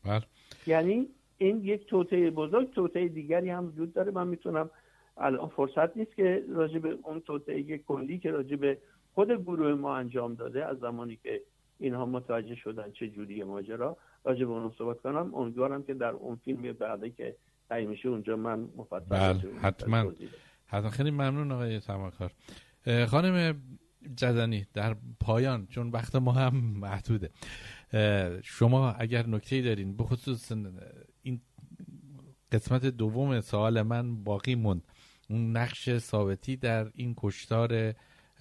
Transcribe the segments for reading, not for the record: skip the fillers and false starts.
بله. یعنی این یک توطئه بزرگ، توطئه دیگری هم وجود داره. من میتونم الان فرصت نیست که راجع به اون توطئه کلی که راجع به خود گروه ما انجام داده از زمانی که اینها متوجه شدن چه جوریه ماجرا، راجع به اون صحبت کنم. امیدوارم که در اون فیلم بعدی که تهیه میشه اونجا من مفصل بله حتما. خیلی ممنون آقای سماکار. خانم جزنی، در پایان چون وقت ما هم محدوده، شما اگر نکته‌ای دارین به خصوص این قسمت دوم سوال من باقی موند، اون نقش ثابتی در این کشتار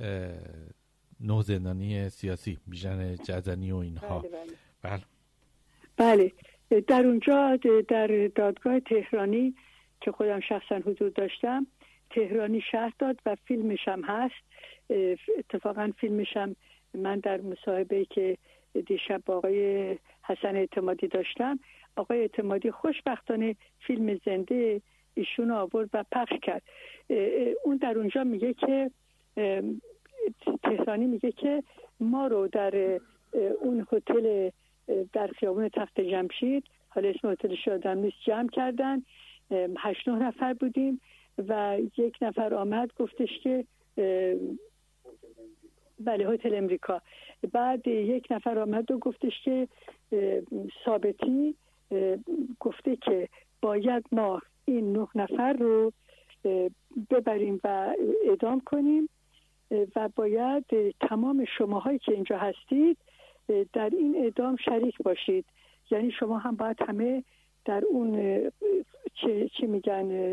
9 زندانی سیاسی بیژن جزنی و اینها. بله. بله در اونجا در دادگاه تهرانی که خودم شخصا حضور داشتم، تهرانی شهر داد و فیلمش هم هست. اتفاقا فیلمش هم من در مصاحبه‌ای که دیشب با آقای حسن اعتمادی داشتم، آقای اعتمادی خوشبختانه فیلم زنده ایشون آورد و پخش کرد. اون در اونجا میگه که تهرانی میگه که ما رو در اون هتل در خیابون تخت جمشید، حالا اسم هتلش یادم نیست، جمع کردن. 8-9 نفر بودیم و یک نفر آمد گفتش که بله هتل امریکا. بعد یک نفر آمد و گفتش که ثابتی گفته که باید ما این 9 نفر رو ببریم و اعدام کنیم و باید تمام شماهایی که اینجا هستید در این اعدام شریک باشید. یعنی شما هم باید همه در اون چی میگن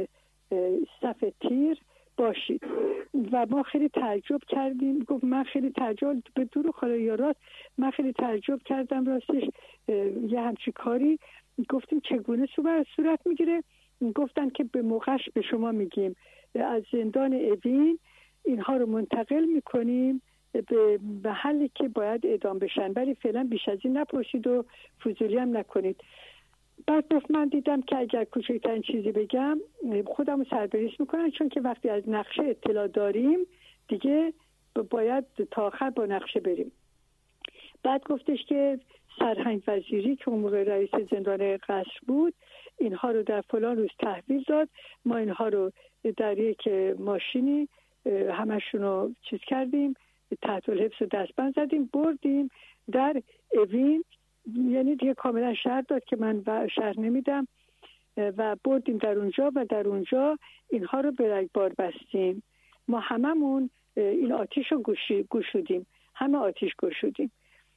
صف تیر باشید. و ما خیلی تعجب کردیم. گفت من خیلی تعجب، به دور خدا یارات من خیلی تعجب کردم راستش یه همچی کاری. گفتیم چگونه صورت میگیره؟ گفتن که به موقعش به شما میگیم از زندان اوین اینها رو منتقل میکنیم به محلی که باید اعدام بشن، ولی فعلا بیش از این نپرسید و فضولی هم نکنید. بعد گفت من دیدم که اگر کوچکترین چیزی بگم خودم رو سربریز میکنن، چون که وقتی از نقشه اطلاع داریم دیگه باید تا آخر با نقشه بریم. بعد گفتش که سرهنگ وزیری که اون موقع رئیس زندان قصر بود اینها رو در فلان روز تحویل داد. ما اینها رو در یک ماشینی همشون رو چیز کردیم، تحت الحبس و دستبند زدیم، بردیم در اوین. یعنی دیگه کاملا شهر داد که من شهر نمیدم و بردیم در اونجا و در اونجا اینها رو به رگبار بستیم. ما هممون این آتیش رو گشودیم، همه آتیش گشودیم.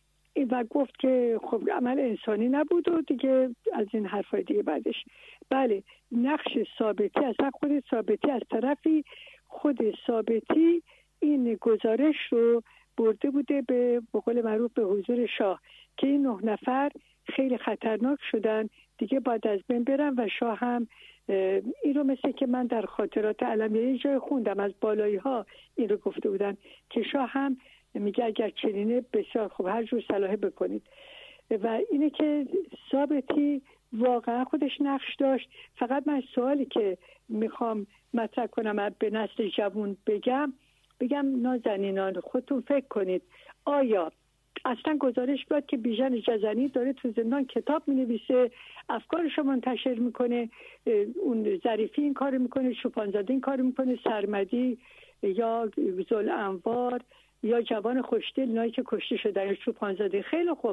و گفت که خب عمل انسانی نبود و دیگه از این حرفای دیگه بعدش. بله نقش ثابتی، اصلا خود ثابتی از طرفی خود ثابتی این گزارش رو برده بوده به قول معروف به حضور شاه که این 9 نفر خیلی خطرناک شدن دیگه باید از بین برن و شاه هم این رو مثل که من در خاطرات علمیه جای خوندم از بالایی ها این رو گفته بودن که شاه هم میگه اگر چنینه بسیار خوب هر جور صلاحه بکنید. و اینه که ثابتی واقعا خودش نقش داشت. فقط من سوالی که میخوام مطرح کنم به نسل جوان بگم نازنینان خودتون فکر کنید آیا اصلا گزارش بیاد که بیژن جزنی داره تو زندان کتاب مینویسه، افکارش رو منتشر میکنه، اون ظریفی این کار میکنه، شوپانزاده این کار میکنه، سرمدی یا ذوالانوار یا جوان خوشدل اینایی که کشته شدن یا شوپانزاده. خیلی خوب،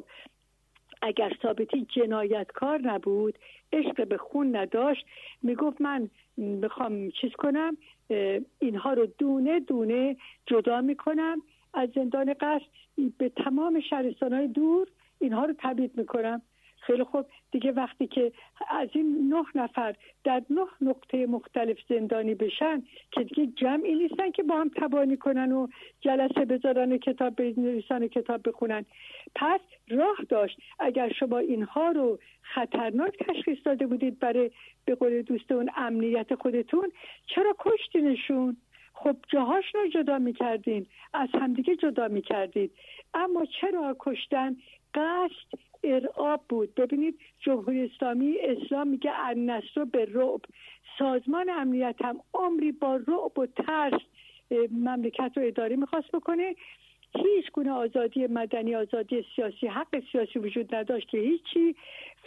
اگر ثابتی جنایتکار نبود، عشق به خون نداشت، میگفت من میخوام چیز کنم اینها رو دونه دونه جدا میکنم از زندان قصر به تمام شهرستان‌های دور اینها رو تبعید میکنم. خیلی خوب دیگه وقتی که از این 9 نفر در 9 نقطه مختلف زندانی بشن که دیگه جمعی نیستن که با هم تبانی کنن و جلسه بذارن و کتاب بنویسن و کتاب بخونن. پس راه داشت اگر شما اینها رو خطرناک تشخیص داده بودید برای به قول دوستون امنیت خودتون، چرا کشتینشون؟ خب جاهاشون رو جدا میکردین، از همدیگه جدا میکردید. اما چرا کشتن؟ قصد ارعاب بود. ببینید جمهوری اسلام میگه النصر بالرعب. سازمان امنیت هم عمری با رعب و ترس مملکت رو اداره میخواست بکنه. هیچ گونه آزادی مدنی، آزادی سیاسی، حق سیاسی وجود نداشت که هیچی.